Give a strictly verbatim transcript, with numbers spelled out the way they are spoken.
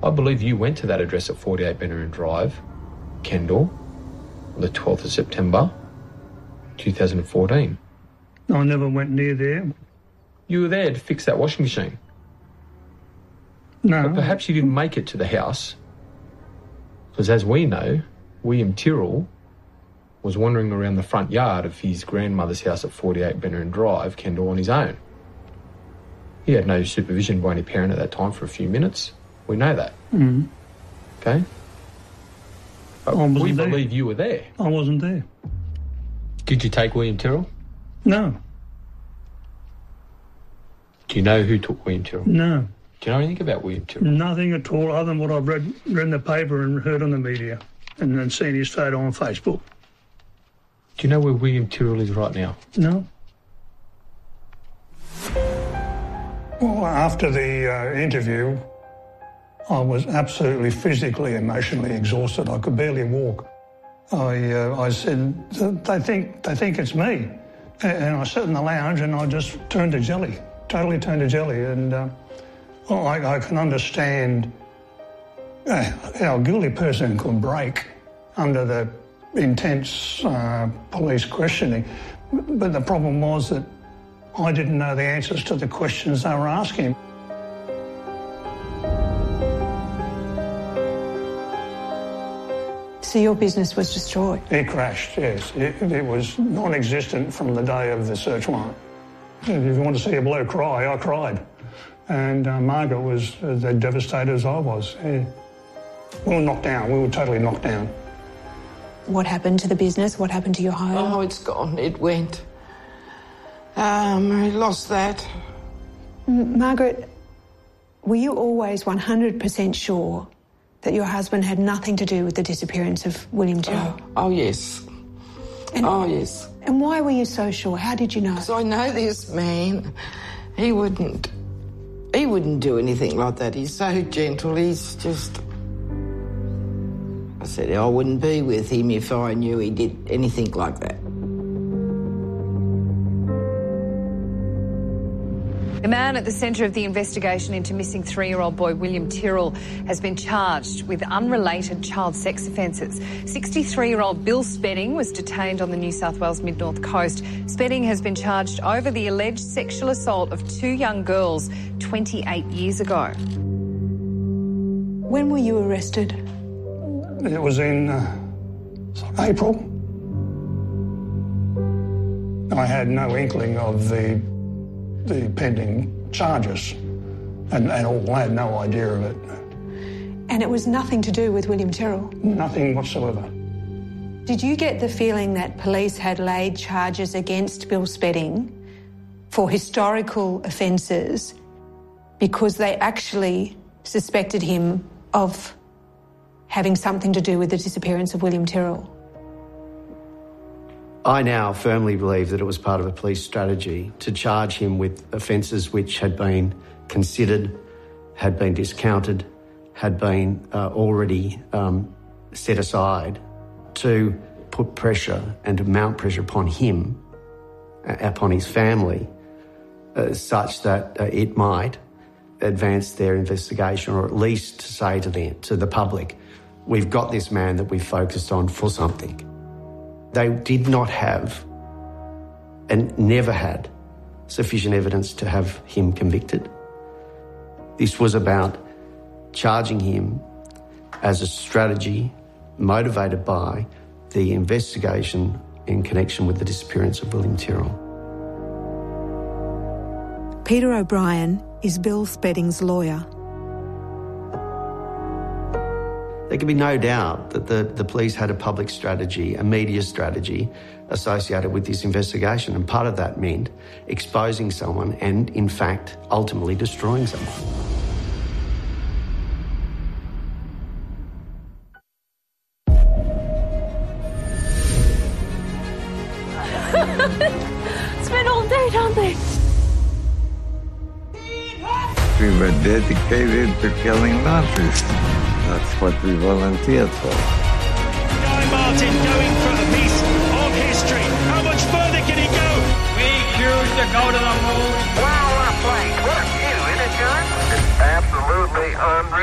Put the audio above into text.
I believe you went to that address at forty-eight Benarin Drive, Kendall, on the twelfth of September, two thousand fourteen. I never went near there. You were there to fix that washing machine. No. But perhaps you didn't make it to the house, because as we know, William Tyrrell was wandering around the front yard of his grandmother's house at forty-eight Benarin Drive, Kendall, on his own. He had no supervision by any parent at that time for a few minutes. We know that. Mm. Okay? But I wasn't we there. believe you were there. I wasn't there. Did you take William Tyrrell? No. Do you know who took William Tyrrell? No. Do you know anything about William Tyrrell? Nothing at all other than what I've read, read in the paper and heard on the media and then seen his photo on Facebook. Do you know where William Tyrrell is right now? No. Well, after the uh, interview, I was absolutely physically, emotionally exhausted. I could barely walk. I uh, I said, they think they think it's me. And I sat in the lounge and I just turned to jelly, totally turned to jelly. And uh, well, I, I can understand uh, how a guilty person could break under the intense uh, police questioning. But the problem was that I didn't know the answers to the questions they were asking. So your business was destroyed? It crashed, yes. It, it was non-existent from the day of the search warrant. If you want to see a bloke cry, I cried. And uh, Margaret was as devastated as I was. Yeah. We were knocked down. We were totally knocked down. What happened to the business? What happened to your home? Oh, it's gone. It went. Um, I lost that. M- Margaret, were you always one hundred percent sure that your husband had nothing to do with the disappearance of William Tyrrell? Oh, oh yes. And, oh, yes. And why were you so sure? How did you know? Because I know this man. He wouldn't... He wouldn't do anything like that. He's so gentle. He's just... I said I wouldn't be with him if I knew he did anything like that. The man at the centre of the investigation into missing three-year-old boy William Tyrrell has been charged with unrelated child sex offences. sixty-three-year-old Bill Spedding was detained on the New South Wales Mid-North Coast. Spedding has been charged over the alleged sexual assault of two young girls twenty-eight years ago. When were you arrested? It was in uh, April. I had no inkling of the the pending charges and, and all. I had no idea of it. And it was nothing to do with William Tyrrell? Nothing whatsoever. Did you get the feeling that police had laid charges against Bill Spedding for historical offences because they actually suspected him of having something to do with the disappearance of William Tyrrell? I now firmly believe that it was part of a police strategy to charge him with offences which had been considered, had been discounted, had been uh, already um, set aside to put pressure and to mount pressure upon him, uh, upon his family, uh, such that uh, it might advance their investigation, or at least to say to the, to the public, we've got this man that we've focused on for something. They did not have, and never had, sufficient evidence to have him convicted. This was about charging him as a strategy motivated by the investigation in connection with the disappearance of William Tyrrell. Peter O'Brien is Bill Spedding's lawyer. There can be no doubt that the, the police had a public strategy, a media strategy associated with this investigation, and part of that meant exposing someone and, in fact, ultimately destroying someone. Spent all day down there. We were dedicated to killing Nazis. That's what we volunteered for. Guy Martin going for a piece of history. How much further can he go? We choose to go to the moon. Wow, what a play. What a view, isn't it, John? It's absolutely unreal.